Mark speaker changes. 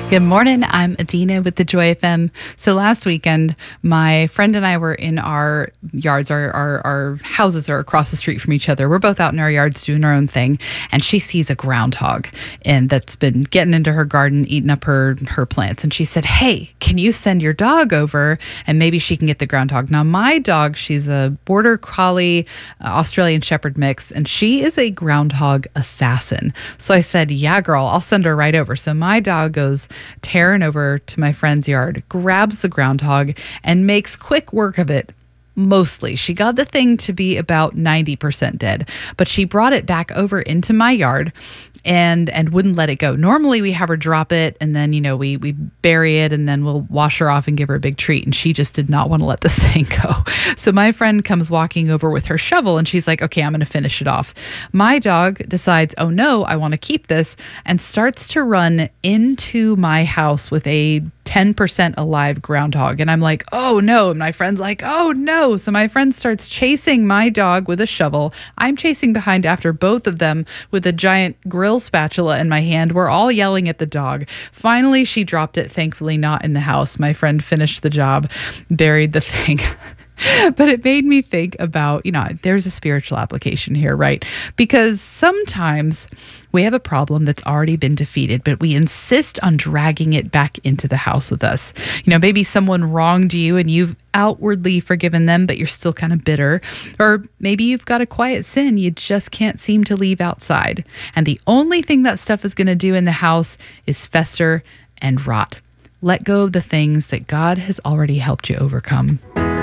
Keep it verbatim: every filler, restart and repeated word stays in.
Speaker 1: Good morning. I'm Adina with the Joy F M. So last weekend, my friend and I were in our yards. Our, our our houses are across the street from each other. We're both out in our yards doing our own thing, and she sees a groundhog, and that's been getting into her garden, eating up her her plants. And she said, "Hey, can you send your dog over, and maybe she can get the groundhog?" Now, my dog, she's a border collie, uh, Australian Shepherd mix, and she is a groundhog assassin. So I said, "Yeah, girl, I'll send her right over." So my dog goes tearing over to my friend's yard, grabs the groundhog, and makes quick work of it. Mostly. She got the thing to be about ninety percent dead, but she brought it back over into my yard and and wouldn't let it go. Normally we have her drop it and then, you know, we we bury it and then we'll wash her off and give her a big treat. And she just did not want to let this thing go. So my friend comes walking over with her shovel and she's like, "Okay, I'm going to finish it off." My dog decides, "Oh no, I want to keep this," and starts to run into my house with a ten percent alive groundhog. And I'm like, "Oh no." And my friend's like, "Oh no." So my friend starts chasing my dog with a shovel. I'm chasing behind after both of them with a giant grill spatula in my hand. We're all yelling at the dog. Finally, she dropped it, thankfully not in the house. My friend finished the job, buried the thing. But it made me think about, you know, there's a spiritual application here, right? Because sometimes we have a problem that's already been defeated, but we insist on dragging it back into the house with us. You know, maybe someone wronged you and you've outwardly forgiven them, but you're still kind of bitter. Or maybe you've got a quiet sin you just can't seem to leave outside. And the only thing that stuff is going to do in the house is fester and rot. Let go of the things that God has already helped you overcome.